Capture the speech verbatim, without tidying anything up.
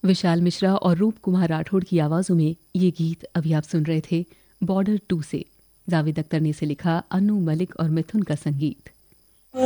विशाल मिश्रा और रूप कुमार राठौड़ की आवाज़ों में ये गीत अभी आप सुन रहे थे बॉर्डर टू से। जावेद अख्तर ने इसे लिखा, अनु मलिक और मिथुन का संगीत।